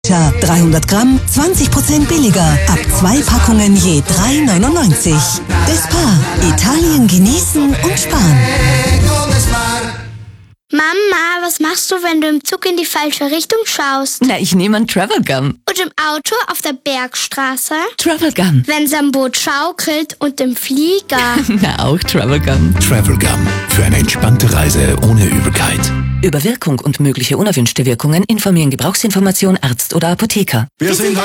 300 Gramm, 20% billiger. Ab 2 Packungen je 3,99. Despar. Italien genießen und sparen. Mama, was machst du, wenn du im Zug in die falsche Richtung schaust? Na, ich nehme einen Travelgum. Und im Auto auf der Bergstraße? Travelgum. Wenn's am Boot schaukelt und im Flieger? Na, auch Travelgum. Travelgum. Für eine entspannte Reise ohne Übelkeit. Über Wirkung und mögliche unerwünschte Wirkungen informieren Gebrauchsinformation Arzt oder Apotheker. Wir sind